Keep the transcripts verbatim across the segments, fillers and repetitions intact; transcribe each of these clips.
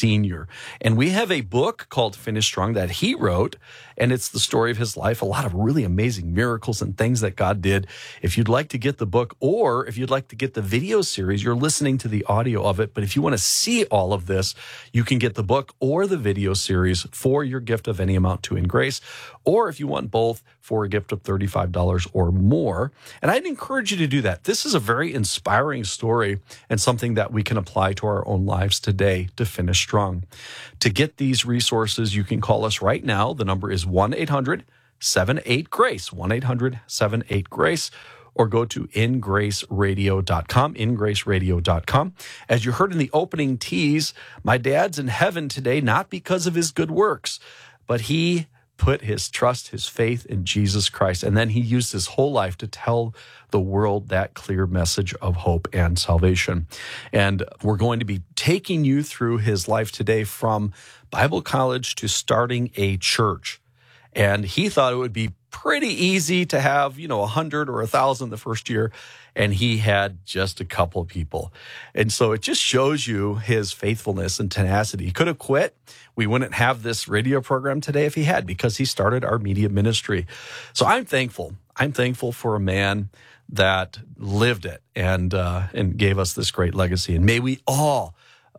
senior. And we have a book called Finish Strong that he wrote, and it's the story of his life, a lot of really amazing miracles and things that God did. If you'd like to get the book, or if you'd like to get the video series, you're listening to the audio of it, but if you want to see all of this, you can get the book or the video series for your gift of any amount to In Grace, or if you want both, for a gift of thirty-five dollars or more. And I'd encourage you to do that. This is a very inspiring story and something that we can apply to our own lives today to finish strong. To get these resources, you can call us right now. The number is one eight hundred seven eight GRACE, one eight hundred seven eight GRACE, or go to in grace radio dot com, in grace radio dot com. As you heard in the opening tease, my dad's in heaven today, not because of his good works, but he put his trust, his faith in Jesus Christ. And then he used his whole life to tell the world that clear message of hope and salvation. And we're going to be taking you through his life today, from Bible college to starting a church. And he thought it would be pretty easy to have, you know, a hundred or a thousand the first year. And he had just a couple people. And so it just shows you his faithfulness and tenacity. He could have quit. We wouldn't have this radio program today if he had, because he started our media ministry. So I'm thankful. I'm thankful for a man that lived it and, uh, and gave us this great legacy. And may we all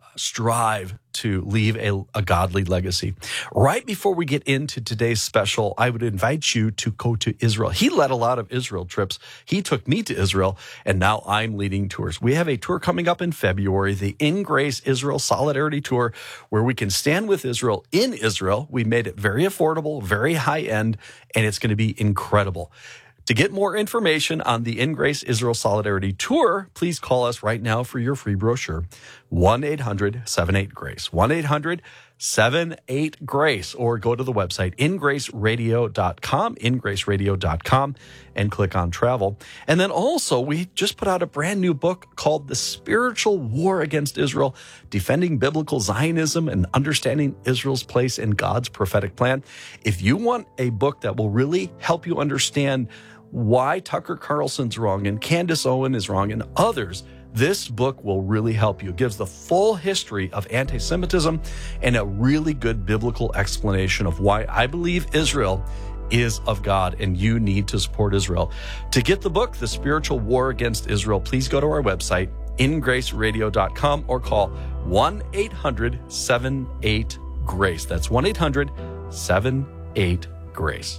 strive to leave a, a godly legacy. Right before we get into today's special, I would invite you to go to Israel. He led a lot of Israel trips. He took me to Israel, and now I'm leading tours. We have a tour coming up in February, the In Grace Israel Solidarity Tour, where we can stand with Israel in Israel. We made it very affordable, very high end, and it's going to be incredible. To get more information on the In Grace Israel Solidarity Tour, please call us right now for your free brochure, one eight hundred seven eight GRACE, one eight hundred seven eight GRACE, or go to the website, in grace radio dot com, in grace radio dot com, and click on travel. And then also, we just put out a brand new book called The Spiritual War Against Israel, Defending Biblical Zionism and Understanding Israel's Place in God's Prophetic Plan. If you want a book that will really help you understand why Tucker Carlson's wrong and Candace Owen is wrong and others, this book will really help you. It gives the full history of anti-Semitism and a really good biblical explanation of why I believe Israel is of God and you need to support Israel. To get the book, The Spiritual War Against Israel, please go to our website, in grace radio dot com, or call one eight hundred seven eight GRACE. That's one eight hundred seven eight GRACE.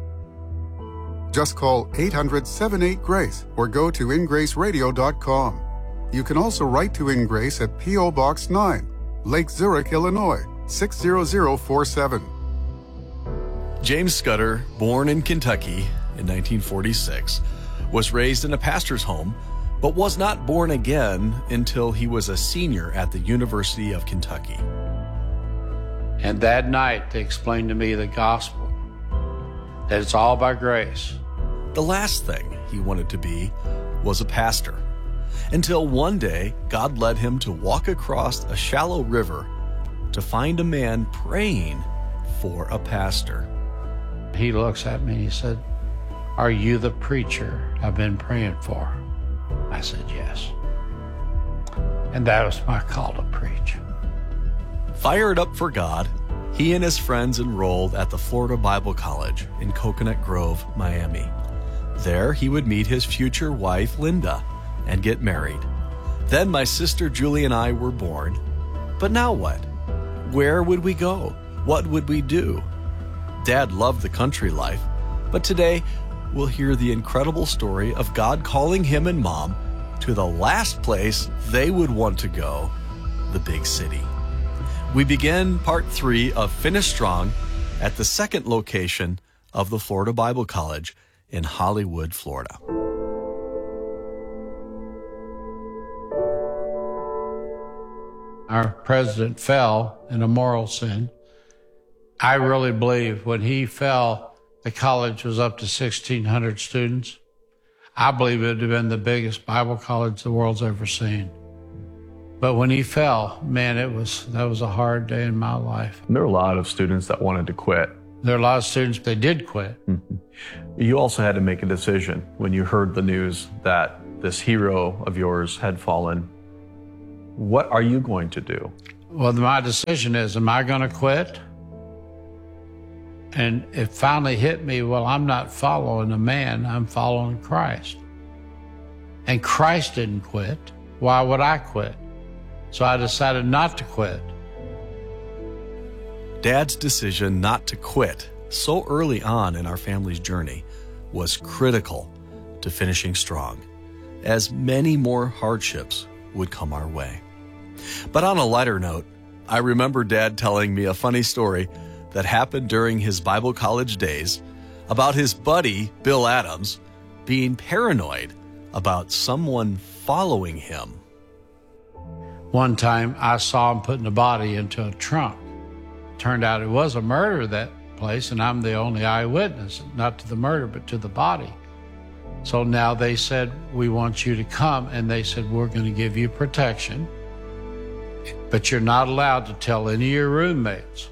Just call eight hundred seven eight GRACE or go to in grace radio dot com. You can also write to In Grace at P O Box nine, Lake Zurich, Illinois, six zero zero four seven. James Scudder, born in Kentucky in nineteen forty-six, was raised in a pastor's home, but was not born again until he was a senior at the University of Kentucky. And that night, they explained to me the gospel, that it's all by grace. The last thing he wanted to be was a pastor, until one day God led him to walk across a shallow river to find a man praying for a pastor. He looks at me and he said, "Are you the preacher I've been praying for?" I said, "Yes." And that was my call to preach. Fired up for God, he and his friends enrolled at the Florida Bible College in Coconut Grove, Miami. There, he would meet his future wife, Linda, and get married. Then my sister Julie and I were born. But now what? Where would we go? What would we do? Dad loved the country life, but today we'll hear the incredible story of God calling him and Mom to the last place they would want to go, the big city. We begin part three of Finish Strong at the second location of the Florida Bible College in Hollywood, Florida. Our president fell in a moral sin. I really believe when he fell, the college was up to sixteen hundred students. I believe it would have been the biggest Bible college the world's ever seen. But when he fell, man, it was that was a hard day in my life. There were a lot of students that wanted to quit. There are a lot of students, they did quit. Mm-hmm. You also had to make a decision when you heard the news that this hero of yours had fallen. What are you going to do? Well, my decision is, am I going to quit? And it finally hit me, well, I'm not following a man, I'm following Christ. And Christ didn't quit. Why would I quit? So I decided not to quit. Dad's decision not to quit so early on in our family's journey was critical to finishing strong, as many more hardships would come our way. But on a lighter note, I remember Dad telling me a funny story that happened during his Bible college days about his buddy, Bill Adams, being paranoid about someone following him. One time I saw him putting a body into a trunk. Turned out it was a murder at that place, and I'm the only eyewitness, not to the murder, but to the body. So now they said, we want you to come, and they said, we're going to give you protection, but you're not allowed to tell any of your roommates.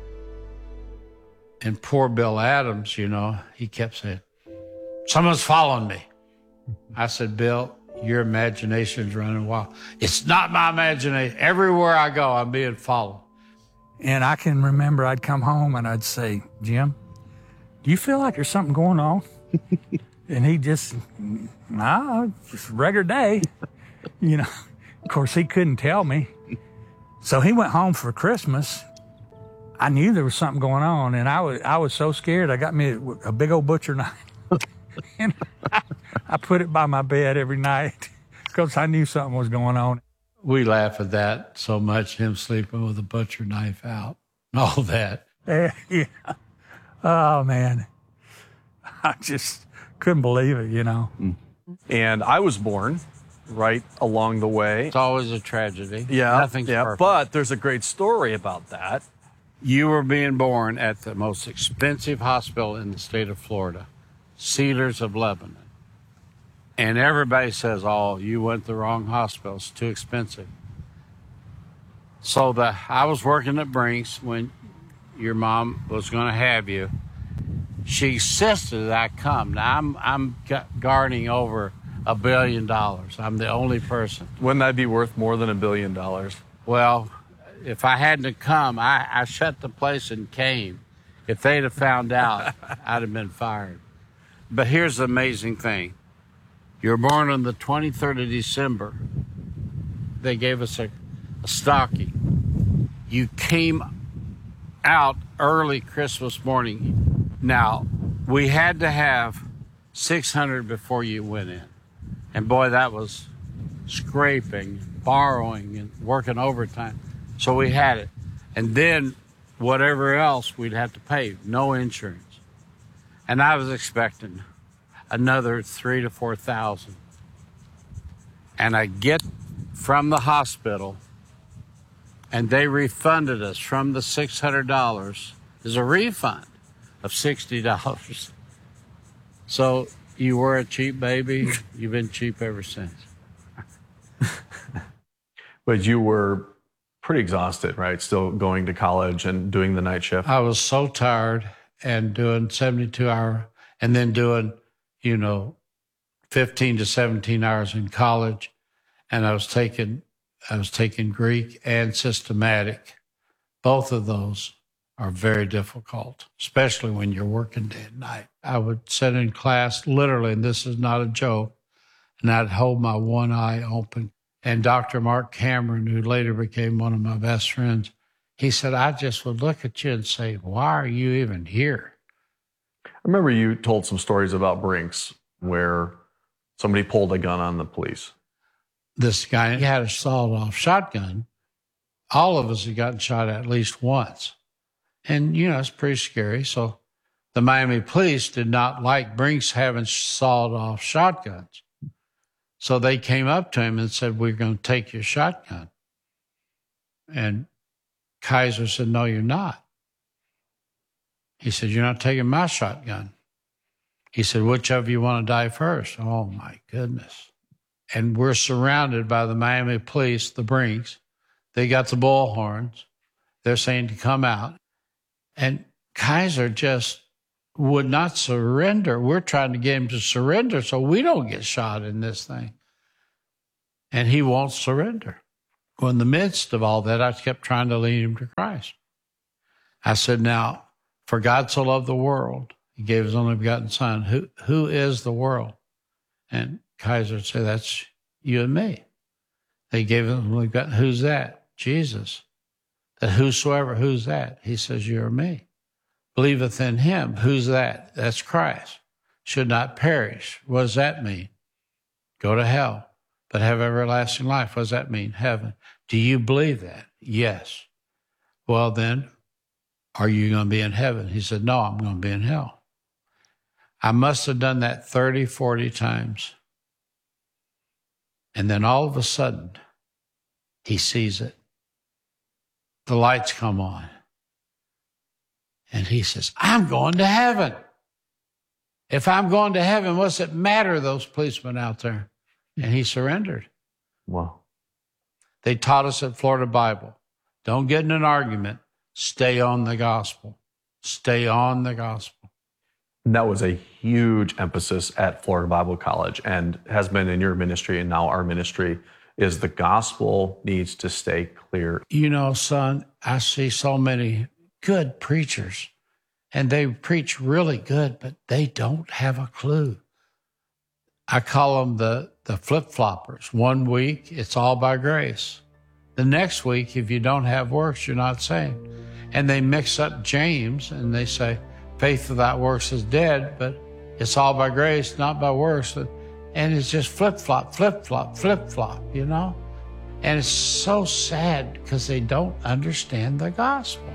And poor Bill Adams, you know, he kept saying, someone's following me. I said, Bill, your imagination's running wild. It's not my imagination. Everywhere I go, I'm being followed. And I can remember I'd come home and I'd say, Jim, do you feel like there's something going on? And he just, nah, just a regular day. You know, of course, he couldn't tell me. So he went home for Christmas. I knew there was something going on, and I was, I was so scared. I got me a, a big old butcher knife. And I, I put it by my bed every night because I knew something was going on. We laugh at that so much, him sleeping with a butcher knife out, all that. Yeah, yeah. Oh, man. I just couldn't believe it, you know. And I was born right along the way. It's always a tragedy. Yeah, Nothing's yeah, perfect. but there's a great story about that. You were being born at the most expensive hospital in the state of Florida, Cedars of Lebanon. And everybody says, oh, you went to the wrong hospital. It's too expensive. So the I was working at Brinks when your mom was going to have you. She insisted that I come. Now, I'm, I'm guarding over a billion dollars. I'm the only person. Wouldn't that be worth more than a billion dollars? Well, if I hadn't have come, I, I shut the place and came. If they'd have found out, I'd have been fired. But here's the amazing thing. You were born on the twenty-third of December. They gave us a, a stocking. You came out early Christmas morning. Now, we had to have six hundred before you went in. And boy, that was scraping, borrowing, and working overtime. So we had it. And then whatever else we'd have to pay, no insurance. And I was expecting another three to four thousand. And I get from the hospital, and they refunded us from the six hundred dollars. There's a refund of sixty dollars. So you were a cheap baby. You've been cheap ever since. But you were pretty exhausted, right? Still going to college and doing the night shift. I was so tired and doing seventy-two hour and then doing, you know, fifteen to seventeen hours in college. And I was taking, I was taking Greek and systematic. Both of those are very difficult, especially when you're working day and night. I would sit in class literally, and this is not a joke, and I'd hold my one eye open. And Doctor Mark Cameron, who later became one of my best friends, he said, I just would look at you and say, why are you even here? I remember you told some stories about Brinks where somebody pulled a gun on the police. This guy he had a sawed-off shotgun. All of us had gotten shot at least once. And, you know, it's pretty scary. So the Miami police did not like Brinks having sawed-off shotguns. So they came up to him and said, we're going to take your shotgun. And Kaiser said, no, you're not. He said, you're not taking my shotgun. He said, which of you want to die first? Oh, my goodness. And we're surrounded by the Miami police, the Brinks. They got the bullhorns. They're saying to come out. And Kaiser just would not surrender. We're trying to get him to surrender so we don't get shot in this thing. And he won't surrender. Well, in the midst of all that, I kept trying to lead him to Christ. I said, now, for God so loved the world, he gave his only begotten son. Who, who is the world? And Kaiser would say, that's you and me. They gave him only begotten. Who's that? Jesus. That whosoever, who's that? He says, you or me. Believeth in him. Who's that? That's Christ. Should not perish. What does that mean? Go to hell, but have everlasting life. What does that mean? Heaven. Do you believe that? Yes. Well, then, are you going to be in heaven? He said, no, I'm going to be in hell. I must have done that thirty, forty times. And then all of a sudden, he sees it. The lights come on. And he says, I'm going to heaven. If I'm going to heaven, what's it matter, those policemen out there? And he surrendered. Wow. They taught us at Florida Bible, don't get in an argument. Stay on the gospel. Stay on the gospel. And that was a huge emphasis at Florida Bible College and has been in your ministry and now our ministry, is the gospel needs to stay clear. You know, son, I see so many good preachers, and they preach really good, but they don't have a clue. I call them the, the flip-floppers. One week, it's all by grace. The next week, if you don't have works, you're not saved. And they mix up James, and they say, faith without works is dead, but it's all by grace, not by works. And it's just flip-flop, flip-flop, flip-flop, you know? And it's so sad because they don't understand the gospel.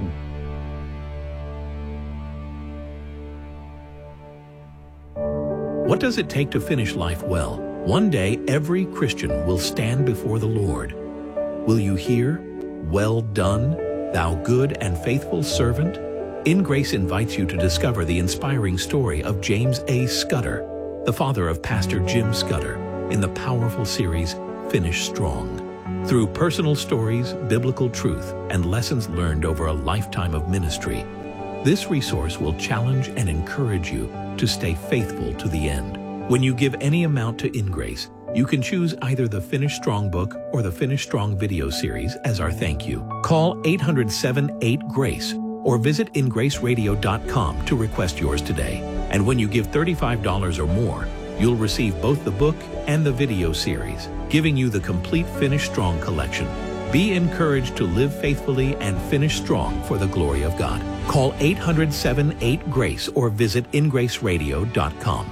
What does it take to finish life well? One day, every Christian will stand before the Lord. Will you hear, "Well done, thou good and faithful servant"? In Grace invites you to discover the inspiring story of James A. Scudder, the father of Pastor Jim Scudder, in the powerful series, Finish Strong. Through personal stories, biblical truth, and lessons learned over a lifetime of ministry, this resource will challenge and encourage you to stay faithful to the end. When you give any amount to InGrace, you can choose either the Finish Strong book or the Finish Strong video series as our thank you. Call eight hundred, seven eight, GRACE or visit in grace radio dot com to request yours today. And when you give thirty-five dollars or more, you'll receive both the book and the video series, giving you the complete Finish Strong collection. Be encouraged to live faithfully and finish strong for the glory of God. Call eight hundred, seven eight, GRACE or visit in grace radio dot com.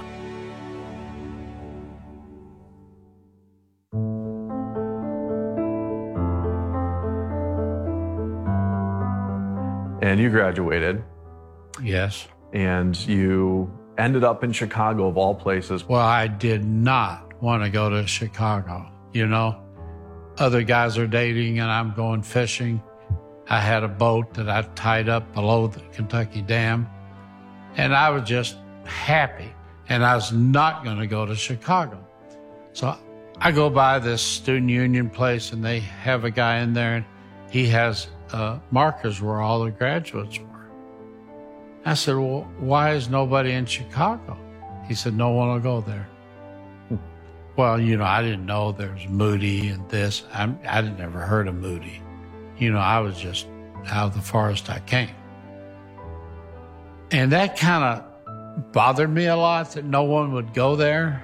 And you graduated. Yes. And you ended up in Chicago, of all places. Well, I did not want to go to Chicago. You know, other guys are dating and I'm going fishing. I had a boat that I tied up below the Kentucky Dam, and I was just happy. And I was not going to go to Chicago. So I go by this student union place, and they have a guy in there, and he has uh, markers where all the graduates were. I said, well, why is nobody in Chicago? He said, no one will go there. Hmm. Well, you know, I didn't know there's Moody and this. I'm, I'd never heard of Moody. You know, I was just out of the forest I came. And that kind of bothered me a lot, that no one would go there.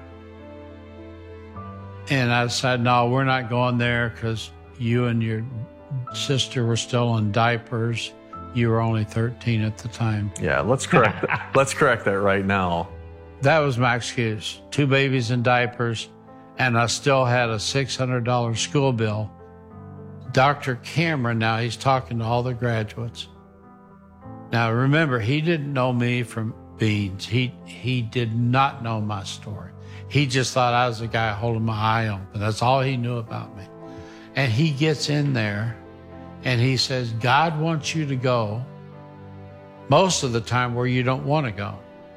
And I decided, no, we're not going there because you and your sister were still in diapers. You were only thirteen at the time. Yeah, let's correct that. Let's correct that right now. That was my excuse. Two babies in diapers, and I still had a six hundred dollars school bill. Doctor Cameron, now he's talking to all the graduates. Now remember, he didn't know me from beans. He he did not know my story. He just thought I was the guy holding my eye open. That's all he knew about me. And he gets in there and he says, God wants you to go most of the time where you don't want to go.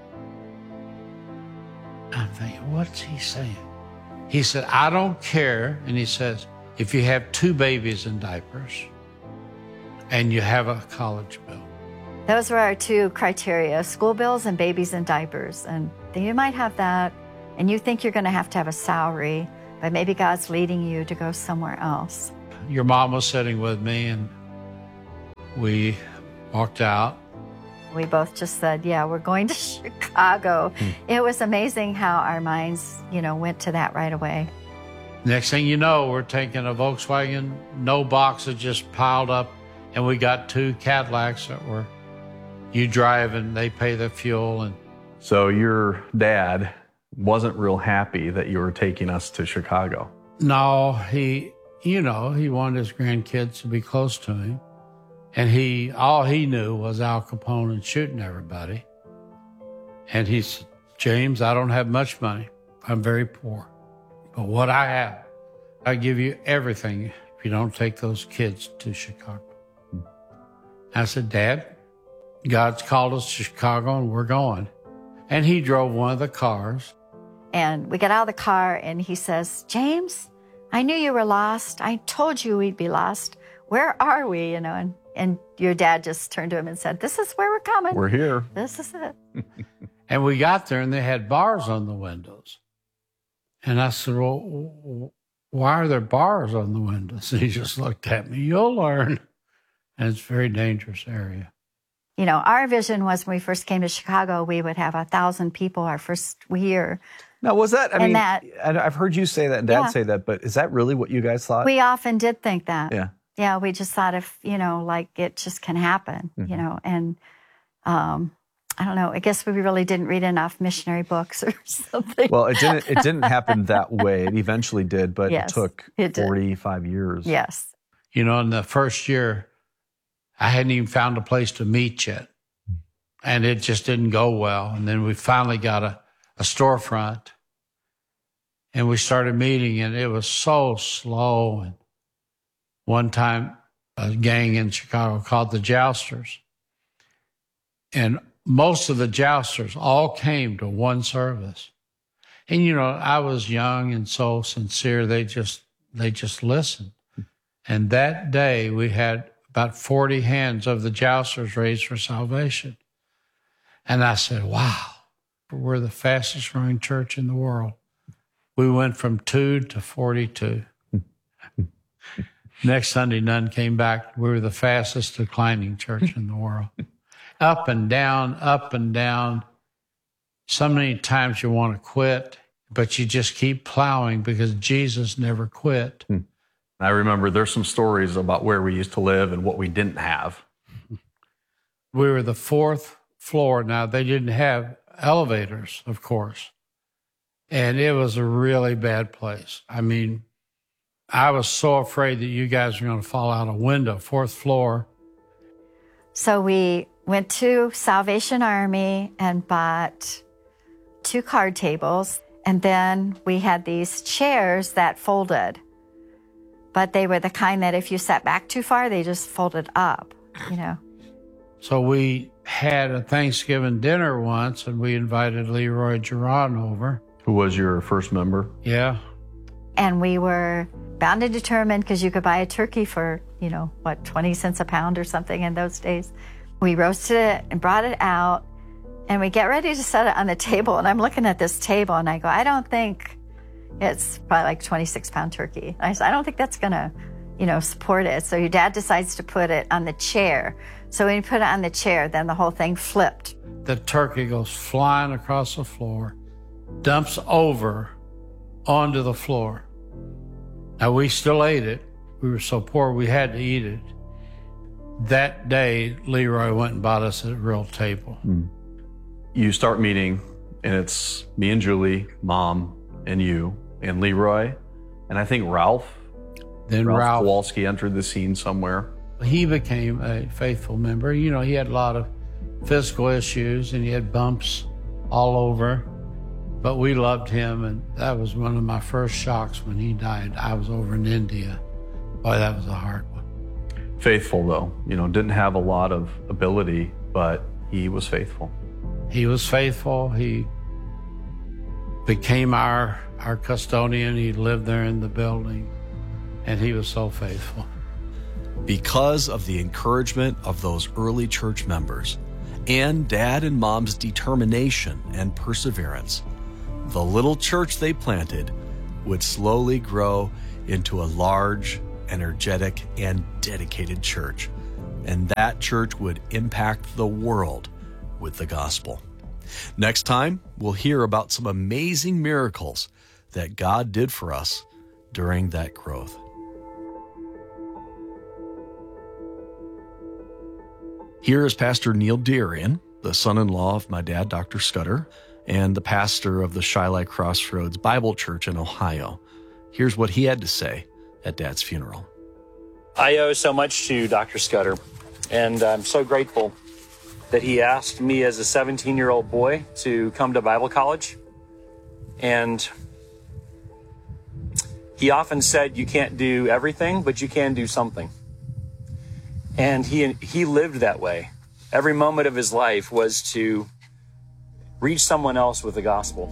I'm thinking, what's he saying? He said, I don't care. And he says, if you have two babies in diapers and you have a college bill. Those were our two criteria, school bills and babies in diapers. And you might have that, and you think you're going to have to have a salary, but maybe God's leading you to go somewhere else. your mom was sitting with me, and we walked out. We both just said, yeah, we're going to Chicago. Hmm. It was amazing how our minds, you know, went to that right away. Next thing you know, we're taking a Volkswagen, no boxes just piled up, and we got two Cadillacs that were, you drive and they pay the fuel. And so your dad wasn't real happy that you were taking us to Chicago. No, he, you know, he wanted his grandkids to be close to him. And he, all he knew was Al Capone and shooting everybody. And he said, James, I don't have much money. I'm very poor. But what I have, I give you everything if you don't take those kids to Chicago. I said, Dad, God's called us to Chicago and we're going. And he drove one of the cars. And we got out of the car and he says, James, I knew you were lost. I told you we'd be lost. Where are we? You know, and, and your dad just turned to him and said, this is where we're coming. We're here. This is it. And we got there and they had bars on the windows. And I said, well, why are there bars on the windows? And he just looked at me, you'll learn. And it's a very dangerous area. You know, our vision was when we first came to Chicago, we would have a thousand people our first year. Now, was that, I and mean, that, I've heard you say that and Dad yeah. say that, but is that really what you guys thought? We often did think that. Yeah. Yeah, we just thought if, you know, like it just can happen, mm-hmm. you know, and um, I don't know, I guess we really didn't read enough missionary books or something. Well, it didn't, it didn't happen that way. It eventually did, but yes, it took it forty-five years. Yes. You know, in the first year, I hadn't even found a place to meet yet. And it just didn't go well. And then we finally got a, a storefront. And we started meeting, and it was so slow. And one time, a gang in Chicago called the Jousters. And most of the Jousters all came to one service. And, you know, I was young and so sincere, they just, they just listened. And that day, we had about forty hands of the Jousters raised for salvation. And I said, wow, we're the fastest growing church in the world. We went from two to forty-two. Next Sunday, none came back. We were the fastest declining church in the world. Up and down, up and down. So many times you want to quit, but you just keep plowing because Jesus never quit. I remember there's some stories about where we used to live and what we didn't have. We were the fourth floor. Now, they didn't have elevators, of course. And it was a really bad place. I mean, I was so afraid that you guys were going to fall out a window, fourth floor. So we went to Salvation Army and bought two card tables. And then we had these chairs that folded. But they were the kind that if you sat back too far, they just folded up, you know. So we had a Thanksgiving dinner once, and we invited Leroy Geron over. Who was your first member? Yeah. And we were bound and determined, because you could buy a turkey for, you know, what, twenty cents a pound or something in those days. We roasted it and brought it out, and we get ready to set it on the table. And I'm looking at this table, and I go, I don't think it's probably like twenty-six pound turkey. And I said, I don't think that's going to, you know, support it. So your dad decides to put it on the chair. So when you put it on the chair, then the whole thing flipped. The turkey goes flying across the floor, dumps over onto the floor. Now, we still ate it. We were so poor, we had to eat it. That day, Leroy went and bought us a real table. Mm. You start meeting, and it's me and Julie, Mom, and you, and Leroy, and I think Ralph. Then Ralph, Ralph Kowalski entered the scene somewhere. He became a faithful member. You know, he had a lot of physical issues, and he had bumps all over. But we loved him, and that was one of my first shocks when he died. I was over in India. Boy, that was a hard one. Faithful, though. You know, didn't have a lot of ability, but he was faithful. He was faithful. He became our, our custodian. He lived there in the building, and he was so faithful. Because of the encouragement of those early church members and Dad and Mom's determination and perseverance, the little church they planted would slowly grow into a large energetic, and dedicated church. And that church would impact the world with the gospel. Next time, we'll hear about some amazing miracles that God did for us during that growth. Here is Pastor Neil Darian, the son-in-law of my dad, Doctor Scudder, and the pastor of the Shiloh Crossroads Bible Church in Ohio. Here's what he had to say at Dad's funeral. I owe so much to Doctor Scudder, and I'm so grateful that he asked me as a seventeen-year-old boy to come to Bible college. And he often said, you can't do everything, but you can do something. And he he lived that way. Every moment of his life was to reach someone else with the gospel.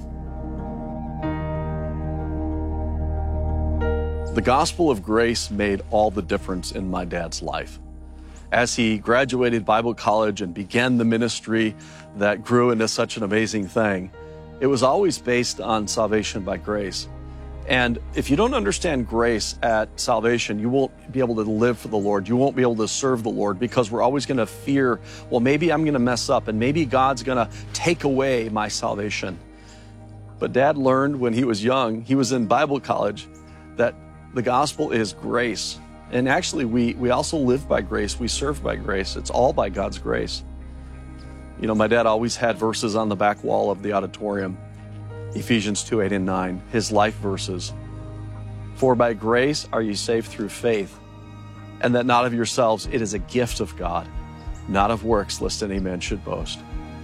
The gospel of grace made all the difference in my dad's life. As he graduated Bible college and began the ministry that grew into such an amazing thing, it was always based on salvation by grace. And if you don't understand grace at salvation, you won't be able to live for the Lord. You won't be able to serve the Lord, because we're always going to fear, well, maybe I'm going to mess up and maybe God's going to take away my salvation. But Dad learned when he was young, he was in Bible college, that the gospel is grace. And actually, we, we also live by grace. We serve by grace. It's all by God's grace. You know, my dad always had verses on the back wall of the auditorium. Ephesians two, eight, and nine, his life verses. For by grace are you saved through faith, and that not of yourselves, it is a gift of God, not of works, lest any man should boast.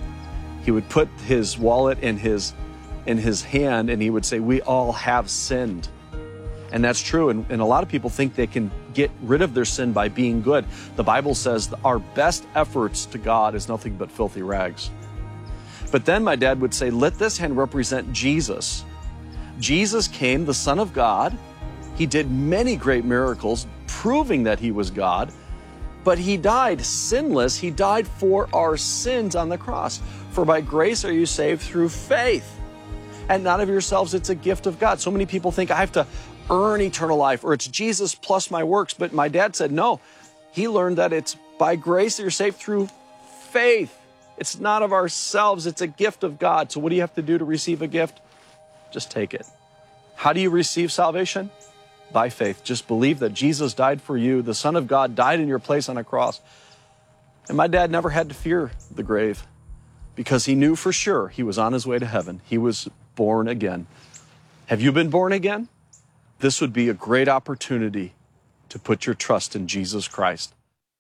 He would put his wallet in his, in his hand, and he would say, we all have sinned. And that's true, and, and a lot of people think they can get rid of their sin by being good. The Bible says that our best efforts to God is nothing but filthy rags. But then my dad would say, let this hand represent Jesus. Jesus came, the Son of God. He did many great miracles, proving that he was God. But he died sinless. He died for our sins on the cross. For by grace are you saved through faith. And not of yourselves, it's a gift of God. So many people think I have to earn eternal life, or it's Jesus plus my works. But my dad said, no. He learned that it's by grace that you're saved through faith. It's not of ourselves, it's a gift of God. So what do you have to do to receive a gift? Just take it. How do you receive salvation? By faith. Just believe that Jesus died for you. The Son of God died in your place on a cross. And my dad never had to fear the grave, because he knew for sure he was on his way to heaven. He was born again. Have you been born again? This would be a great opportunity to put your trust in Jesus Christ.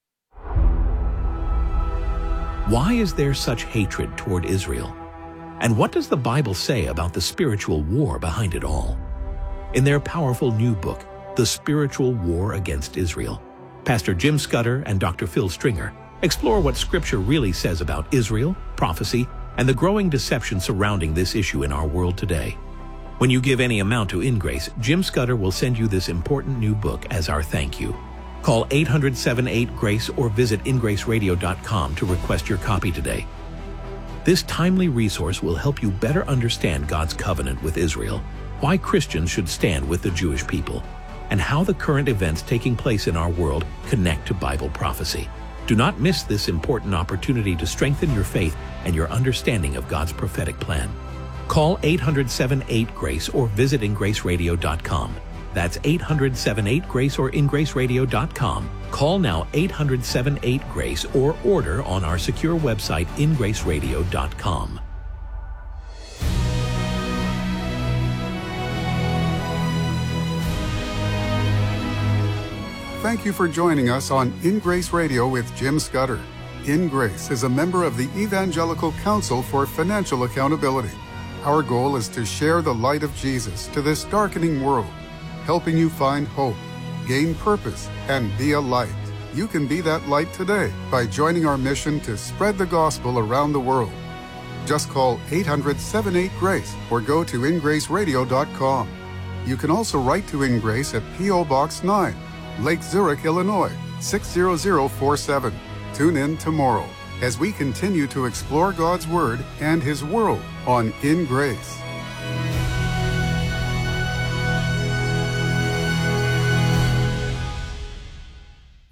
Why is there such hatred toward Israel? And what does the Bible say about the spiritual war behind it all? In their powerful new book, The Spiritual War Against Israel, Pastor Jim Scudder and Doctor Phil Stringer explore what Scripture really says about Israel, prophecy, and the growing deception surrounding this issue in our world today. When you give any amount to InGrace, Jim Scudder will send you this important new book as our thank you. Call eight hundred, seven eight, GRACE or visit in grace radio dot com to request your copy today. This timely resource will help you better understand God's covenant with Israel, why Christians should stand with the Jewish people, and how the current events taking place in our world connect to Bible prophecy. Do not miss this important opportunity to strengthen your faith and your understanding of God's prophetic plan. Call eight hundred, seven eight, GRACE or visit in grace radio dot com. That's eight hundred, seven eight, GRACE or in grace radio dot com. Call now eight hundred, seven eight, GRACE or order on our secure website in grace radio dot com. Thank you for joining us on In Grace Radio with Jim Scudder. In Grace is a member of the Evangelical Council for Financial Accountability. Our goal is to share the light of Jesus to this darkening world, helping you find hope, gain purpose, and be a light. You can be that light today by joining our mission to spread the gospel around the world. Just call eight hundred, seven eight, GRACE or go to in grace radio dot com. You can also write to InGrace at P O Box nine, Lake Zurich, Illinois, six zero zero four seven. Tune in tomorrow as we continue to explore God's Word and His world on In Grace.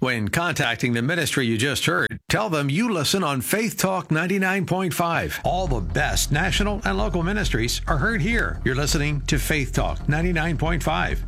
When contacting the ministry you just heard, tell them you listen on Faith Talk ninety-nine point five. All the best national and local ministries are heard here. You're listening to Faith Talk ninety-nine point five.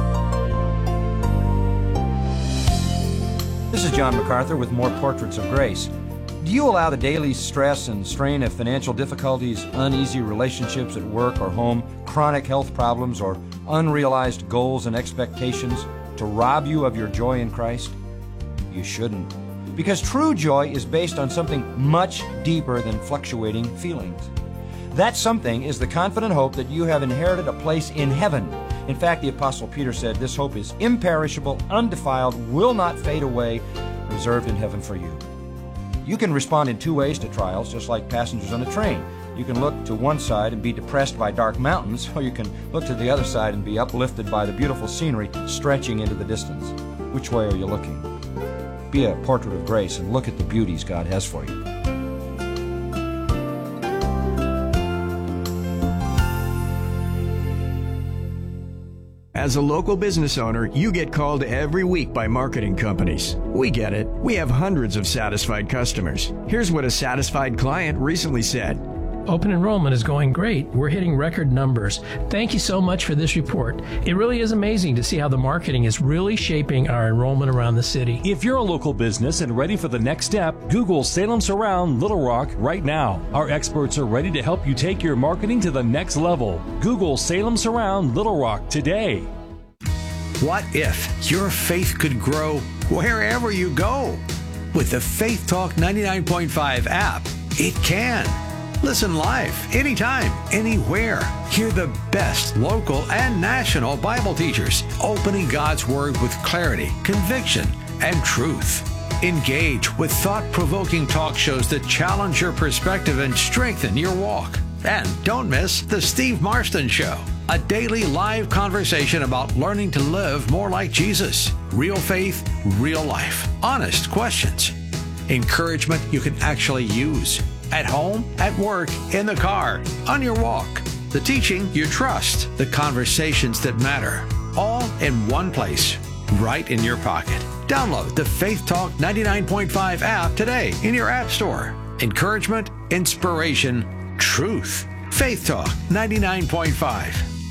This is John MacArthur with more Portraits of Grace. Do you allow the daily stress and strain of financial difficulties, uneasy relationships at work or home, chronic health problems, or unrealized goals and expectations to rob you of your joy in Christ? You shouldn't. Because true joy is based on something much deeper than fluctuating feelings. That something is the confident hope that you have inherited a place in heaven. In fact, the Apostle Peter said this hope is imperishable, undefiled, will not fade away, reserved in heaven for you. You can respond in two ways to trials, just like passengers on a train. You can look to one side and be depressed by dark mountains, or you can look to the other side and be uplifted by the beautiful scenery stretching into the distance. Which way are you looking? Be a portrait of grace and look at the beauties God has for you. As a local business owner, you get called every week by marketing companies. We get it. We have hundreds of satisfied customers. Here's what a satisfied client recently said. Open enrollment is going great. We're hitting record numbers. Thank you so much for this report. It really is amazing to see how the marketing is really shaping our enrollment around the city. If you're a local business and ready for the next step, Google Salem Surround Little Rock right now. Our experts are ready to help you take your marketing to the next level. Google Salem Surround Little Rock today. What if your faith could grow wherever you go? With the Faith Talk ninety-nine point five app, it can. Listen live, anytime, anywhere. Hear the best local and national Bible teachers opening God's Word with clarity, conviction, and truth. Engage with thought-provoking talk shows that challenge your perspective and strengthen your walk. And don't miss The Steve Marston Show, a daily live conversation about learning to live more like Jesus. Real faith, real life. Honest questions. Encouragement you can actually use. At home, at work, in the car, on your walk. The teaching you trust. The conversations that matter. All in one place, right in your pocket. Download the Faith Talk ninety-nine point five app today in your app store. Encouragement, inspiration, truth. Faith Talk ninety-nine point five.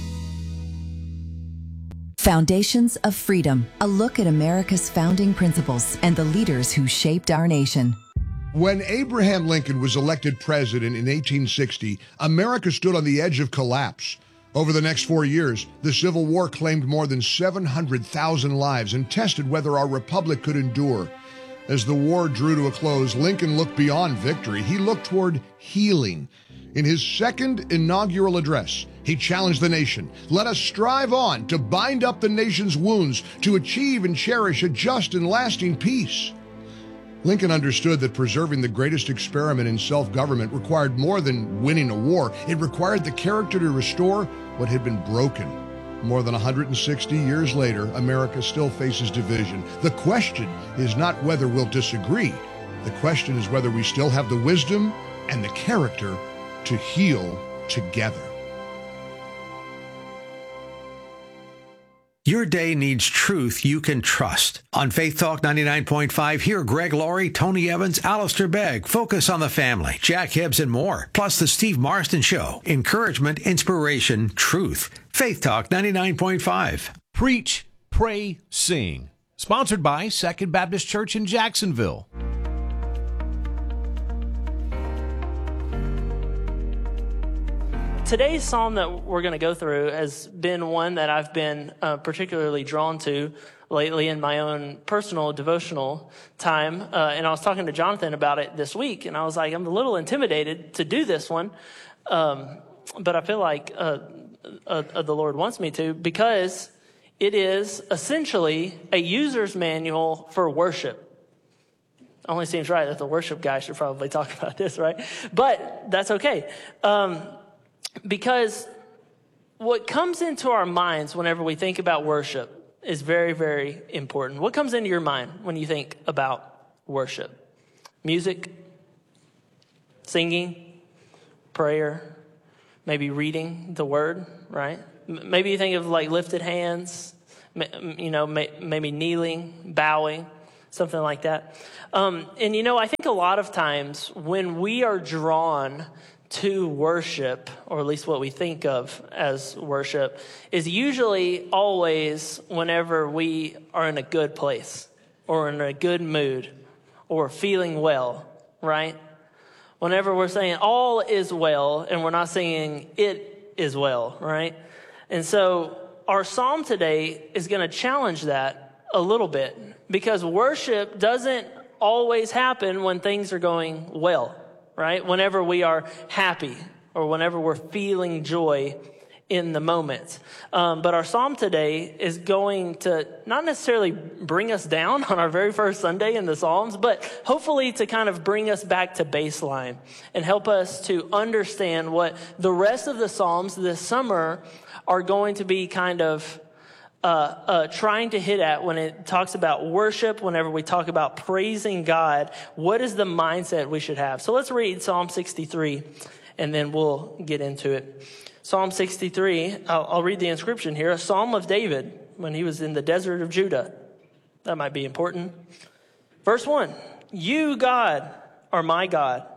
Foundations of Freedom, a look at America's founding principles and the leaders who shaped our nation. When Abraham Lincoln was elected president in eighteen sixty, America stood on the edge of collapse. Over the next four years, the Civil War claimed more than seven hundred thousand lives and tested whether our republic could endure. As the war drew to a close, Lincoln looked beyond victory. He looked toward healing. In his second inaugural address, he challenged the nation. Let us strive on to bind up the nation's wounds, to achieve and cherish a just and lasting peace. Lincoln understood that preserving the greatest experiment in self-government required more than winning a war. It required the character to restore what had been broken. More than one hundred sixty years later, America still faces division. The question is not whether we'll disagree. The question is whether we still have the wisdom and the character to heal together. Your day needs truth you can trust. On Faith Talk ninety-nine point five, hear Greg Laurie, Tony Evans, Alistair Begg, Focus on the Family, Jack Hibbs, and more. Plus the Steve Marston Show. Encouragement, inspiration, truth. Faith Talk ninety-nine point five. Preach, pray, sing. Sponsored by Second Baptist Church in Jacksonville. Today's psalm that we're going to go through has been one that I've been uh, particularly drawn to lately in my own personal devotional time. Uh, and I was talking to Jonathan about it this week, and I was like, I'm a little intimidated to do this one. Um, but I feel like uh, uh, uh, the Lord wants me to, because it is essentially a user's manual for worship. Only seems right that the worship guy should probably talk about this, right? But that's okay. Um, Because what comes into our minds whenever we think about worship is very, very important. What comes into your mind when you think about worship? Music, singing, prayer, maybe reading the word, right? Maybe you think of like lifted hands, you know, maybe kneeling, bowing. something like that. Um, and, you know, I think a lot of times when we are drawn to worship, or at least what we think of as worship, is usually always whenever we are in a good place or in a good mood or feeling well, right? Whenever we're saying all is well and we're not saying it is well, right? And so our psalm today is going to challenge that a little bit, because worship doesn't always happen when things are going well, right? Whenever we are happy or whenever we're feeling joy in the moment. Um, but our psalm today is going to not necessarily bring us down on our very first Sunday in the Psalms, but hopefully to kind of bring us back to baseline and help us to understand what the rest of the Psalms this summer are going to be kind of uh, uh, trying to hit at when it talks about worship, whenever we talk about praising God. What is the mindset we should have? So let's read Psalm sixty-three, and then we'll get into it. Psalm sixty-three, I'll, I'll read the inscription here, a psalm of David when he was in the desert of Judah. That might be important. Verse one, you, God, are my God.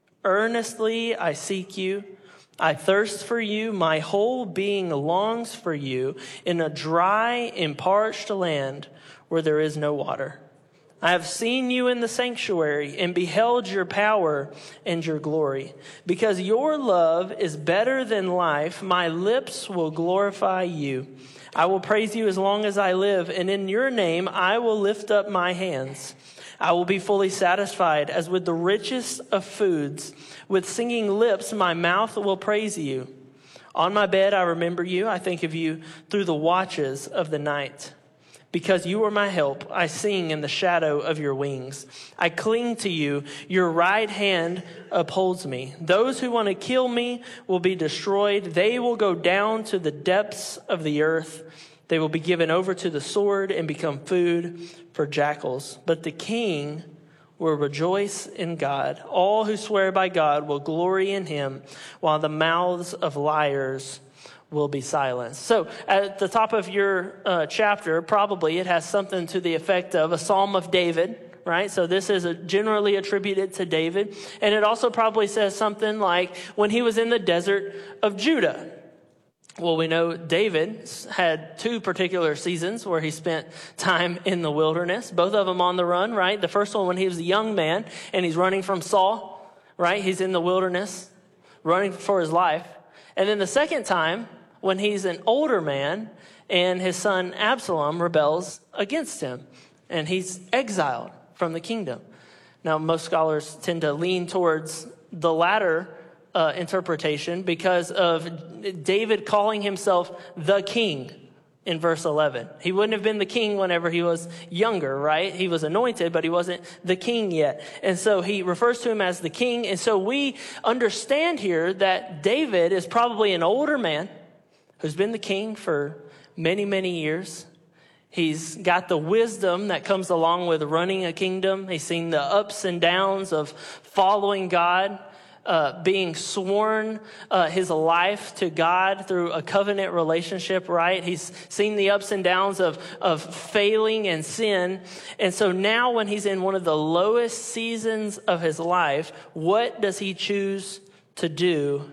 Earnestly I seek you. I thirst for you. My whole being longs for you in a dry and parched land where there is no water. I have seen you in the sanctuary and beheld your power and your glory. Because your love is better than life, my lips will glorify you. I will praise you as long as I live, and in your name I will lift up my hands. I will be fully satisfied as with the richest of foods. With singing lips, my mouth will praise you. On my bed, I remember you. I think of you through the watches of the night. Because you are my help, I sing in the shadow of your wings. I cling to you. Your right hand upholds me. Those who want to kill me will be destroyed. They will go down to the depths of the earth. They will be given over to the sword and become food for jackals. But the king will rejoice in God. All who swear by God will glory in him, while the mouths of liars will be silenced. So at the top of your uh, chapter, probably it has something to the effect of a Psalm of David, right? So this is a generally attributed to David. And it also probably says something like when he was in the desert of Judah. Well, we know David had two particular seasons where he spent time in the wilderness, both of them on the run, right? The first one when he was a young man and he's running from Saul, right? He's in the wilderness running for his life. And then the second time when he's an older man and his son Absalom rebels against him and he's exiled from the kingdom. Now, most scholars tend to lean towards the latter Uh, interpretation because of David calling himself the king in verse eleven. He wouldn't have been the king whenever he was younger, right? He was anointed, but he wasn't the king yet. And so he refers to him as the king. And so we understand here that David is probably an older man who's been the king for many, many years. He's got the wisdom that comes along with running a kingdom. He's seen the ups and downs of following God. Uh, being sworn uh, his life to God through a covenant relationship, right? He's seen the ups and downs of, of failing and sin. And so now when he's in one of the lowest seasons of his life, what does he choose to do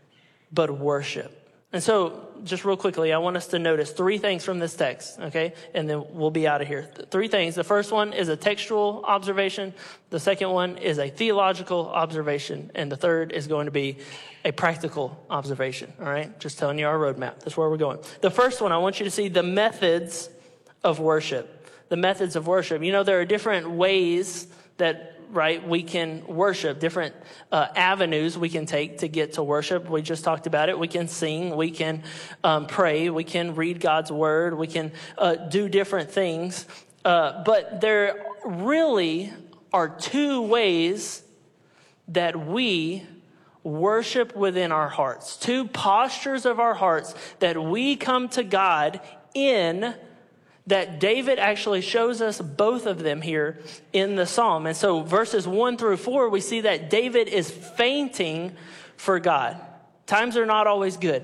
but worship? And so just real quickly, I want us to notice three things from this text, okay? And then we'll be out of here. Three things. The first one is a textual observation. The second one is a theological observation. And the third is going to be a practical observation, all right? Just telling you our roadmap. That's where we're going. The first one, I want you to see the methods of worship. The methods of worship. You know, there are different ways that right, we can worship, different uh, avenues we can take to get to worship. We just talked about it. We can sing, we can um, pray, we can read God's word, we can uh, do different things. Uh, but there really are two ways that we worship within our hearts, two postures of our hearts that we come to God in, that David actually shows us both of them here in the psalm. And so verses one through four, we see that David is fainting for God. Times are not always good,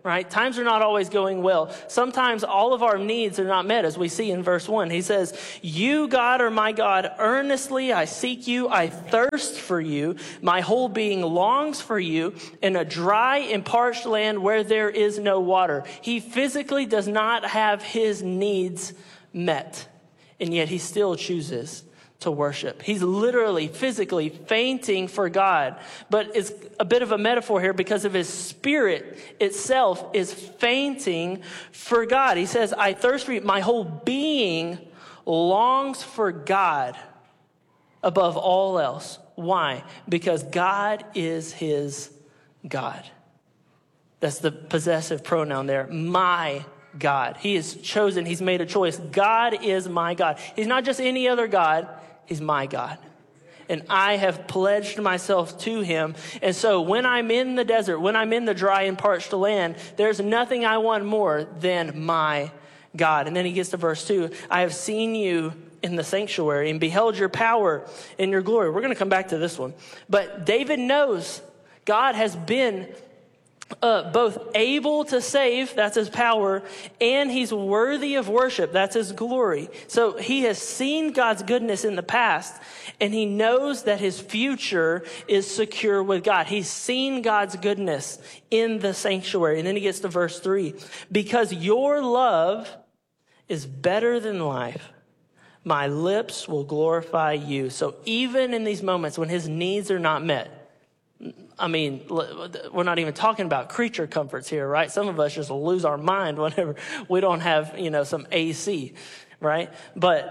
right? Times are not always going well. Sometimes all of our needs are not met, as we see in verse one. He says, you, God, are my God. Earnestly I seek you. I thirst for you. My whole being longs for you in a dry and parched land where there is no water. He physically does not have his needs met, and yet he still chooses to worship. He's literally, physically fainting for God. But it's a bit of a metaphor here because of his spirit itself is fainting for God. He says, I thirst for you. My whole being longs for God above all else. Why? Because God is his God. That's the possessive pronoun there. My God. He has chosen. He's made a choice. God is my God. He's not just any other God. He's my God. And I have pledged myself to him. And so when I'm in the desert, when I'm in the dry and parched land, there's nothing I want more than my God. And then he gets to verse two. I have seen you in the sanctuary and beheld your power and your glory. We're going to come back to this one. But David knows God has been Uh, both able to save, that's his power, and he's worthy of worship, that's his glory. So he has seen God's goodness in the past, and he knows that his future is secure with God. He's seen God's goodness in the sanctuary. And then he gets to verse three. Because your love is better than life, my lips will glorify you. So even in these moments when his needs are not met, I mean, we're not even talking about creature comforts here, right? Some of us just lose our mind whenever we don't have, you know, some A C, right? But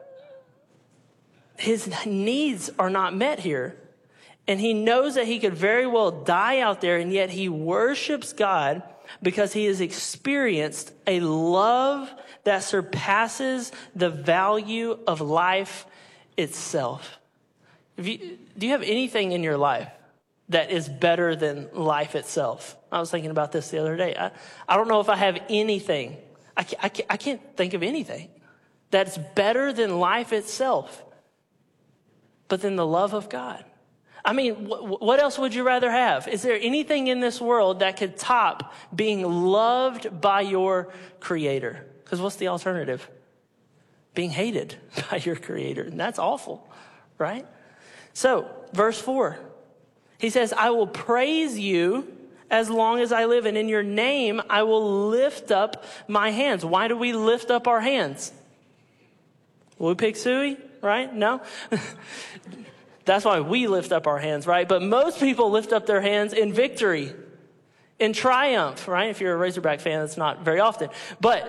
his needs are not met here. And he knows that he could very well die out there, and yet he worships God because he has experienced a love that surpasses the value of life itself. If you, do you have anything in your life that is better than life itself? I was thinking about this the other day. I, I don't know if I have anything. I can't, I, can't, I can't think of anything that's better than life itself, but than the love of God. I mean, wh- what else would you rather have? Is there anything in this world that could top being loved by your Creator? Because what's the alternative? Being hated by your Creator. And that's awful, right? So, verse four. He says, I will praise you as long as I live, and in your name I will lift up my hands. Why do we lift up our hands? Woo pig suey, right? No? That's why we lift up our hands, right? But most people lift up their hands in victory, in triumph, right? If you're a Razorback fan, that's not very often. But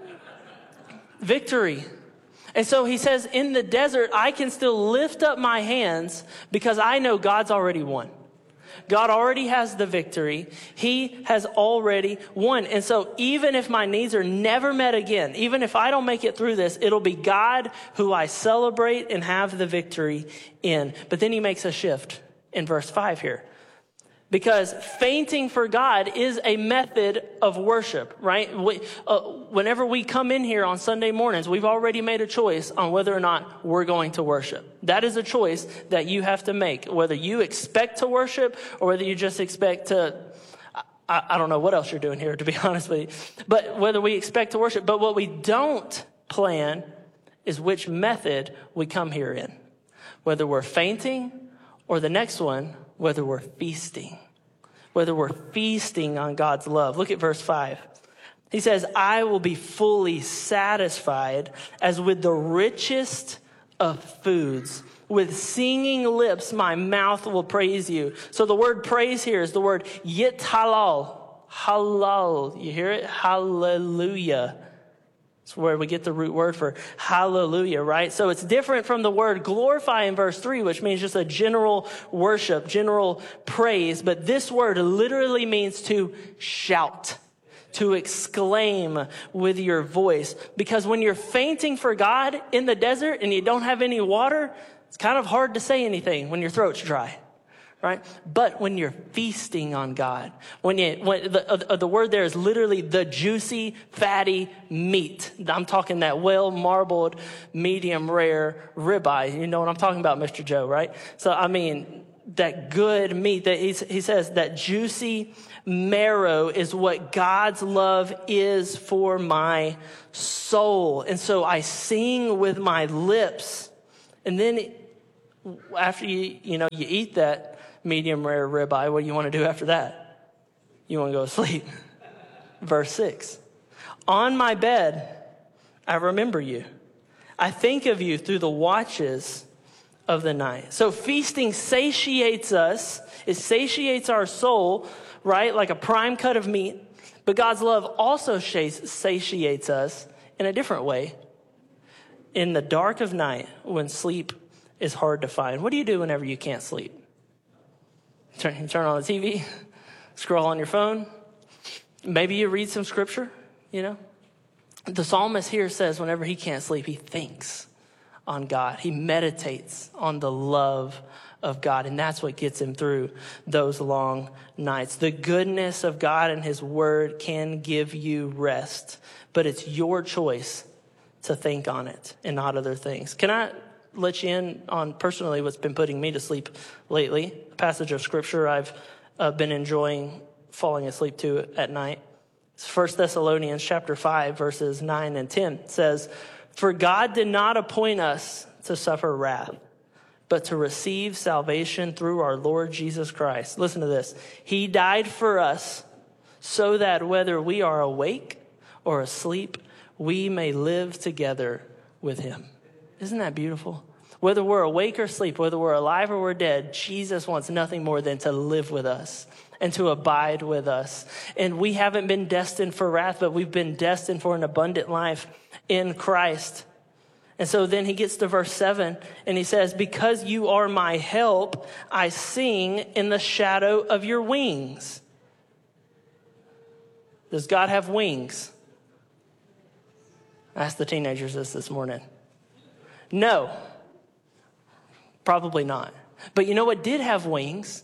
victory. And so he says, in the desert, I can still lift up my hands because I know God's already won. God already has the victory. He has already won. And so even if my needs are never met again, even if I don't make it through this, it'll be God who I celebrate and have the victory in. But then he makes a shift in verse five here. Because fainting for God is a method of worship, right? We, uh, whenever we come in here on Sunday mornings, we've already made a choice on whether or not we're going to worship. That is a choice that you have to make, whether you expect to worship or whether you just expect to, I, I don't know what else you're doing here, to be honest with you, but whether we expect to worship. But what we don't plan is which method we come here in, whether we're fainting or the next one, whether we're feasting, whether we're feasting on God's love. Look at verse five. He says, I will be fully satisfied as with the richest of foods. With singing lips, my mouth will praise you. So the word praise here is the word yit halal. Halal. You hear it? Hallelujah. That's where we get the root word for hallelujah, right? So it's different from the word glorify in verse three, which means just a general worship, general praise. But this word literally means to shout, to exclaim with your voice. Because when you're fainting for God in the desert and you don't have any water, it's kind of hard to say anything when your throat's dry. Right? But when you're feasting on God, when you, when the, uh, the word there is literally the juicy, fatty meat. I'm talking that well-marbled, medium rare ribeye. You know what I'm talking about, Mister Joe, right? So, I mean, that good meat, that he, he says that juicy marrow is what God's love is for my soul. And so I sing with my lips. And then after you, you know, you eat that medium rare ribeye, what do you want to do after that? You want to go to sleep. Verse six. On my bed, I remember you. I think of you through the watches of the night. So feasting satiates us. It satiates our soul, right? Like a prime cut of meat. But God's love also satiates us in a different way. In the dark of night, when sleep is hard to find. What do you do whenever you can't sleep? Turn, turn on the T V, scroll on your phone. Maybe you read some scripture, you know. The psalmist here says whenever he can't sleep, he thinks on God. He meditates on the love of God, and that's what gets him through those long nights. The goodness of God and his word can give you rest, but it's your choice to think on it and not other things. Can I let you in on personally what's been putting me to sleep lately? A passage of scripture I've uh, been enjoying falling asleep to at night. It's First Thessalonians chapter five, verses nine and ten. It says, "For God did not appoint us to suffer wrath, but to receive salvation through our Lord Jesus Christ." Listen to this. "He died for us so that whether we are awake or asleep, we may live together with him." Isn't that beautiful? Whether we're awake or asleep, whether we're alive or we're dead, Jesus wants nothing more than to live with us and to abide with us. And we haven't been destined for wrath, but we've been destined for an abundant life in Christ. And so then he gets to verse seven and he says, "Because you are my help, I sing in the shadow of your wings." Does God have wings? I asked the teenagers this this morning. No, probably not. But you know what did have wings?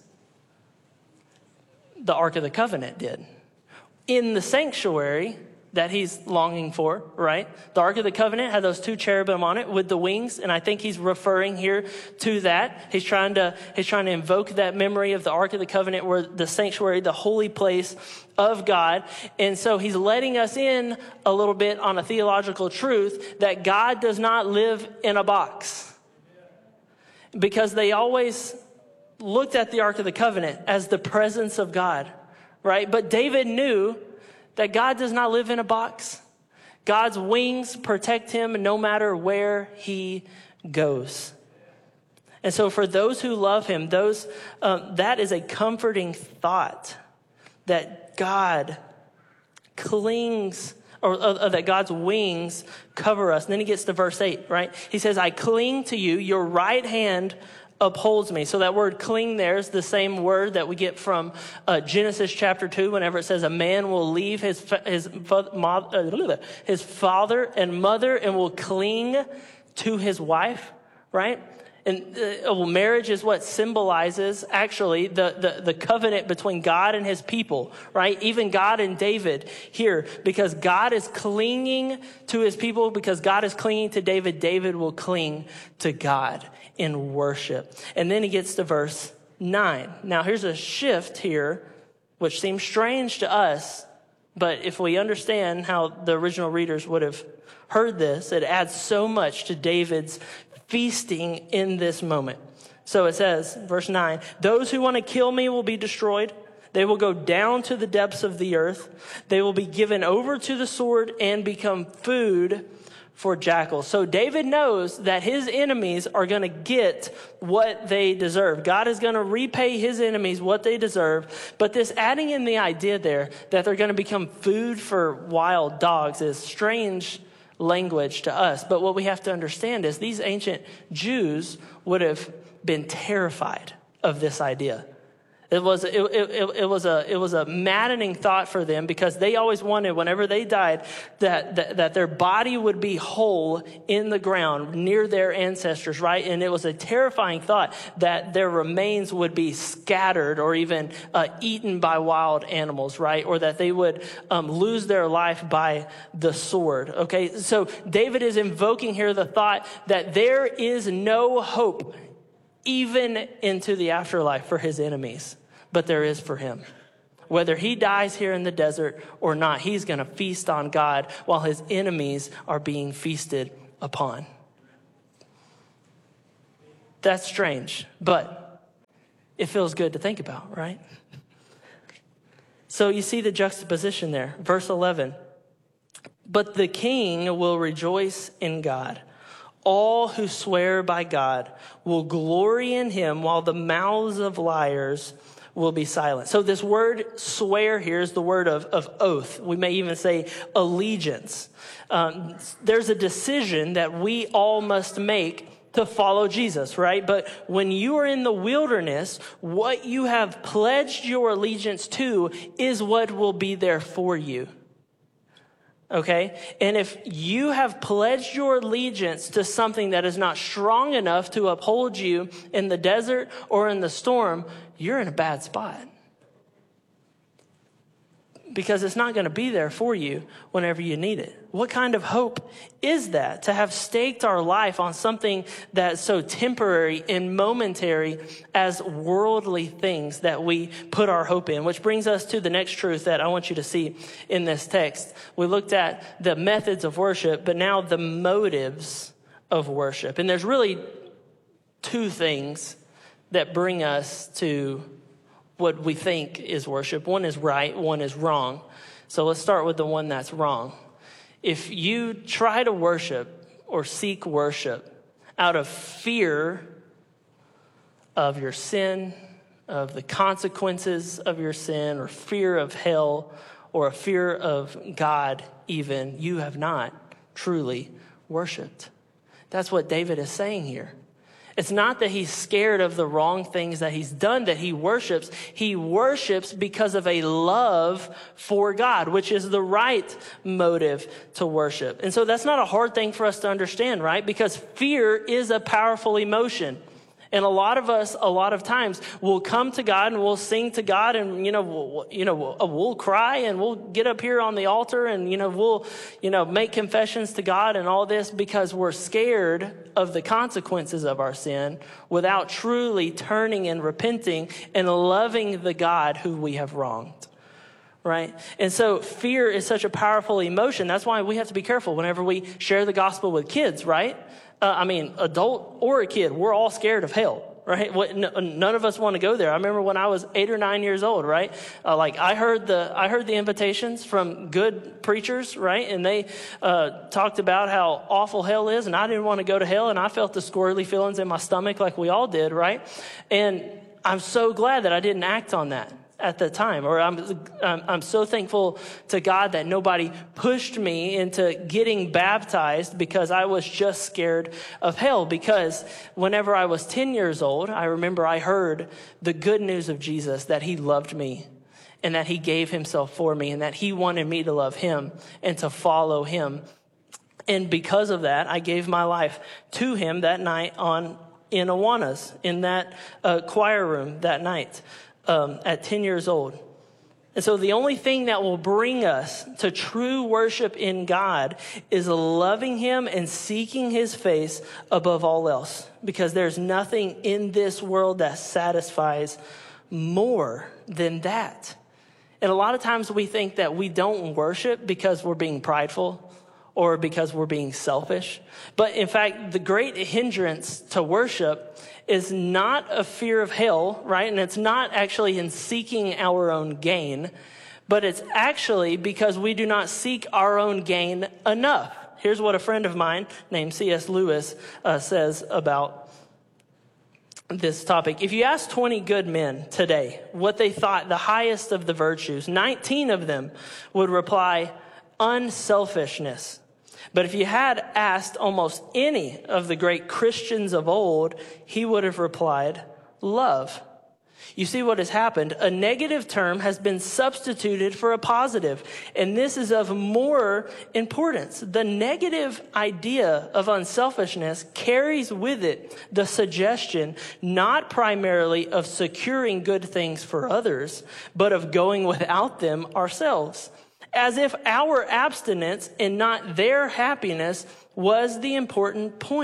The Ark of the Covenant did. In the sanctuary that he's longing for, right? The Ark of the Covenant had those two cherubim on it with the wings, and I think he's referring here to that. He's trying to he's trying to invoke that memory of the Ark of the Covenant, where the sanctuary, the holy place of God. And so he's letting us in a little bit on a theological truth that God does not live in a box. Because they always looked at the Ark of the Covenant as the presence of God, right? But David knew that God does not live in a box. God's wings protect him no matter where he goes. And so for those who love him, those um, that is a comforting thought that God clings, or uh, that God's wings cover us. And then he gets to verse eight, right? He says, "I cling to you, your right hand upholds me." So that word cling there is the same word that we get from uh, Genesis chapter two, whenever it says a man will leave his his his father and mother and will cling to his wife, right? And uh, well, marriage is what symbolizes actually the, the, the covenant between God and his people, right? Even God and David here, because God is clinging to his people, because God is clinging to David, David will cling to God in worship. And then he gets to verse nine. Now here's a shift here, which seems strange to us, but if we understand how the original readers would have heard this, it adds so much to David's feasting in this moment. So it says, verse nine, "Those who want to kill me will be destroyed. They will go down to the depths of the earth. They will be given over to the sword and become food for jackals." So David knows that his enemies are going to get what they deserve. God is going to repay his enemies what they deserve. But this adding in the idea there that they're going to become food for wild dogs is strange language to us. But what we have to understand is these ancient Jews would have been terrified of this idea. It was it, it, it was a it was a maddening thought for them, because they always wanted, whenever they died, that, that that their body would be whole in the ground near their ancestors, right? And it was a terrifying thought that their remains would be scattered or even uh, eaten by wild animals, right? Or that they would um, lose their life by the sword. Okay, so David is invoking here the thought that there is no hope even into the afterlife for his enemies, but there is for him. Whether he dies here in the desert or not, he's going to feast on God while his enemies are being feasted upon. That's strange, but it feels good to think about, right? So you see the juxtaposition there. Verse eleven. But the king will rejoice in God. All who swear by God will glory in him, while the mouths of liars will be silent. So this word swear here is the word of, of oath. We may even say allegiance. Um, there's a decision that we all must make to follow Jesus, right? But when you are in the wilderness, what you have pledged your allegiance to is what will be there for you. Okay? And if you have pledged your allegiance to something that is not strong enough to uphold you in the desert or in the storm, you're in a bad spot. Because it's not going to be there for you whenever you need it. What kind of hope is that, to have staked our life on something that's so temporary and momentary as worldly things that we put our hope in? Which brings us to the next truth that I want you to see in this text. We looked at the methods of worship, but now the motives of worship. And there's really two things that bring us to what we think is worship. One is right, one is wrong. So let's start with the one that's wrong. If you try to worship or seek worship out of fear of your sin, of the consequences of your sin, or fear of hell, or a fear of God even, you have not truly worshiped. That's what David is saying here. It's not that he's scared of the wrong things that he's done that he worships. He worships because of a love for God, which is the right motive to worship. And so that's not a hard thing for us to understand, right? Because fear is a powerful emotion. And a lot of us, a lot of times, will come to God and we'll sing to God, and, you know, we'll, you know, we'll, we'll cry, and we'll get up here on the altar, and, you know, we'll, you know, make confessions to God and all this because we're scared of the consequences of our sin without truly turning and repenting and loving the God who we have wronged. Right? And so fear is such a powerful emotion. That's why we have to be careful whenever we share the gospel with kids, right? Uh, I mean, adult or a kid, we're all scared of hell, right? What, n- none of us want to go there. I remember when I was eight or nine years old, right? Uh, like I heard the I heard the invitations from good preachers, right? And they uh, talked about how awful hell is, and I didn't want to go to hell, and I felt the squirrely feelings in my stomach like we all did, right? And I'm so glad that I didn't act on that at the time, or I'm, I'm I'm so thankful to God that nobody pushed me into getting baptized because I was just scared of hell. Because whenever I was ten years old, I remember I heard the good news of Jesus, that he loved me and that he gave himself for me and that he wanted me to love him and to follow him. And because of that, I gave my life to him that night on in Awanas, in that uh, choir room that night. Um, at ten years old. And so the only thing that will bring us to true worship in God is loving him and seeking his face above all else. Because there's nothing in this world that satisfies more than that. And a lot of times we think that we don't worship because we're being prideful or because we're being selfish. But in fact, the great hindrance to worship is not a fear of hell, right? And it's not actually in seeking our own gain, but it's actually because we do not seek our own gain enough. Here's what a friend of mine named C S Lewis uh, says about this topic. If you ask twenty good men today what they thought the highest of the virtues, nineteen of them would reply unselfishness. But if you had asked almost any of the great Christians of old, he would have replied, love. You see what has happened? A negative term has been substituted for a positive, and this is of more importance. The negative idea of unselfishness carries with it the suggestion not primarily of securing good things for others, but of going without them ourselves. As if our abstinence and not their happiness was the important point.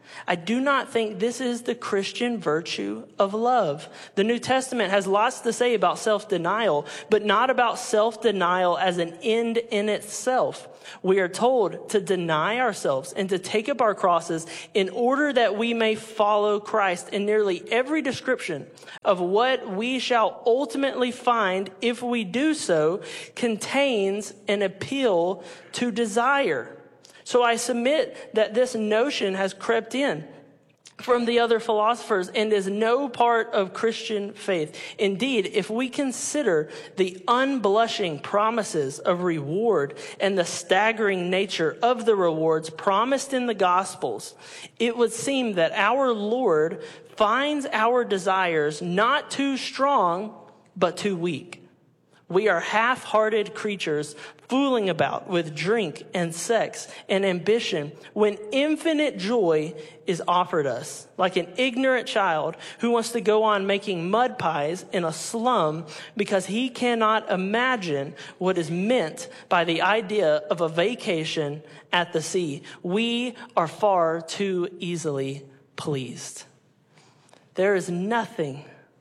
I do not think this is the Christian virtue of love. The New Testament has lots to say about self-denial, but not about self-denial as an end in itself. We are told to deny ourselves and to take up our crosses in order that we may follow Christ. And nearly every description of what we shall ultimately find if we do so contains an appeal to desire. So I submit that this notion has crept in from the other philosophers and is no part of Christian faith. Indeed, if we consider the unblushing promises of reward and the staggering nature of the rewards promised in the Gospels, it would seem that our Lord finds our desires not too strong, but too weak. We are half-hearted creatures fooling about with drink and sex and ambition when infinite joy is offered us, like an ignorant child who wants to go on making mud pies in a slum because he cannot imagine what is meant by the idea of a vacation at the sea. We are far too easily pleased. There is nothing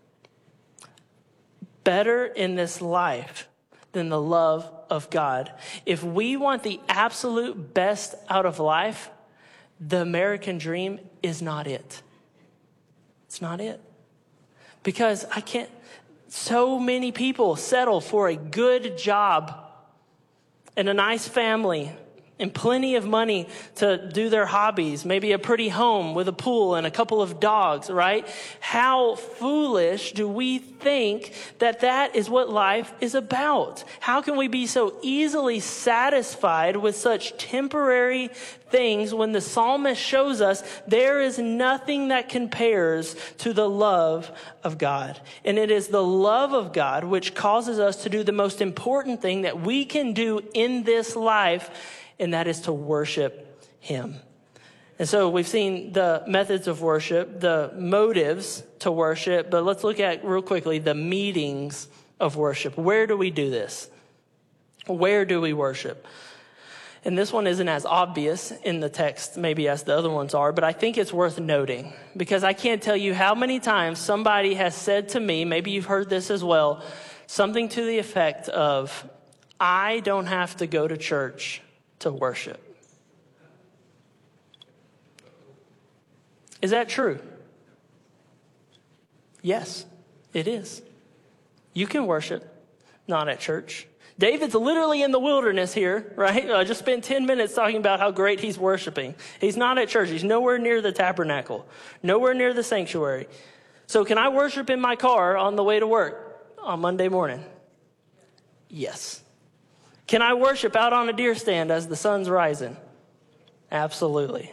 better in this life than the love of God. If we want the absolute best out of life, the American dream is not it. It's not it. Because I can't, so many people settle for a good job and a nice family and plenty of money to do their hobbies, maybe a pretty home with a pool and a couple of dogs, right? How foolish do we think that that is what life is about? How can we be so easily satisfied with such temporary things when the psalmist shows us there is nothing that compares to the love of God? And it is the love of God which causes us to do the most important thing that we can do in this life, and that is to worship him. And so we've seen the methods of worship, the motives to worship, but let's look at real quickly the meetings of worship. Where do we do this? Where do we worship? And this one isn't as obvious in the text maybe as the other ones are, but I think it's worth noting because I can't tell you how many times somebody has said to me, maybe you've heard this as well, something to the effect of, I don't have to go to church to worship. Is that true? Yes, it is. You can worship, not at church. David's literally in the wilderness here, right? I just spent ten minutes talking about how great he's worshiping. He's not at church. He's nowhere near the tabernacle, nowhere near the sanctuary. So can I worship in my car on the way to work on Monday morning? Yes. Can I worship out on a deer stand as the sun's rising? Absolutely.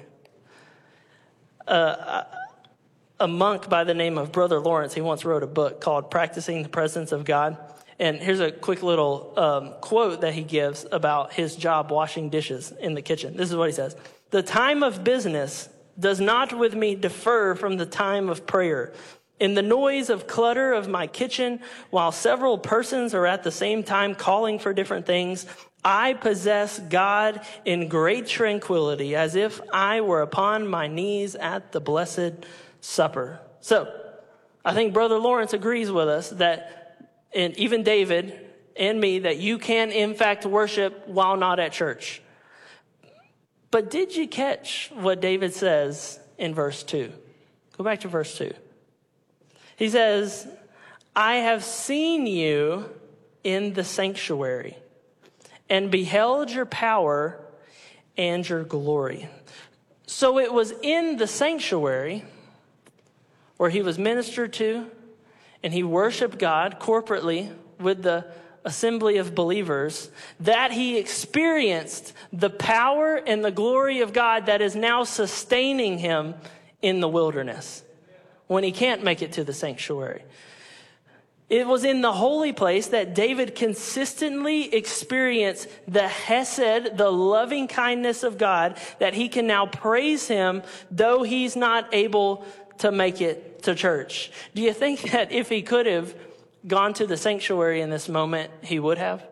Uh, a monk by the name of Brother Lawrence, he once wrote a book called Practicing the Presence of God. And here's a quick little um, quote that he gives about his job washing dishes in the kitchen. This is what he says. The time of business does not with me differ from the time of prayer. In the noise of clutter of my kitchen, while several persons are at the same time calling for different things, I possess God in great tranquility, as if I were upon my knees at the Blessed Supper. So, I think Brother Lawrence agrees with us that, and even David and me, that you can in fact worship while not at church. But did you catch what David says in verse two? Go back to verse two. He says, I have seen you in the sanctuary and beheld your power and your glory. So it was in the sanctuary where he was ministered to and he worshiped God corporately with the assembly of believers that he experienced the power and the glory of God that is now sustaining him in the wilderness when he can't make it to the sanctuary. It was in the holy place that David consistently experienced the hesed, the loving kindness of God, that he can now praise him, though he's not able to make it to church. Do you think that if he could have gone to the sanctuary in this moment, he would have?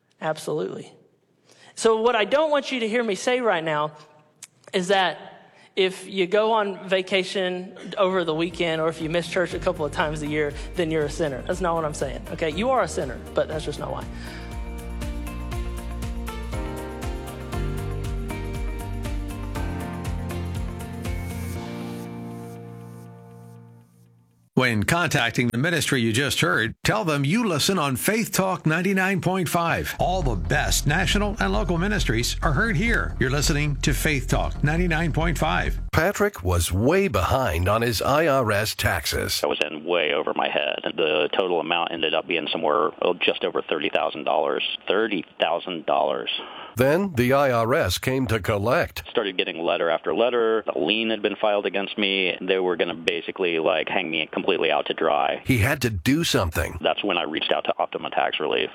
Absolutely. So what I don't want you to hear me say right now is that if you go on vacation over the weekend or if you miss church a couple of times a year, then you're a sinner. That's not what I'm saying. Okay, you are a sinner, but that's just not why. When contacting the ministry you just heard, tell them you listen on Faith Talk ninety-nine point five. All the best national and local ministries are heard here. You're listening to Faith Talk ninety-nine point five. Patrick was way behind on his I R S taxes. I was in way over my head. The total amount ended up being somewhere oh, just over thirty thousand dollars. thirty thousand dollars. Then the I R S came to collect. Started getting letter after letter. A lien had been filed against me. They were going to basically like hang me completely out to dry. He had to do something. That's when I reached out to Optima Tax Relief.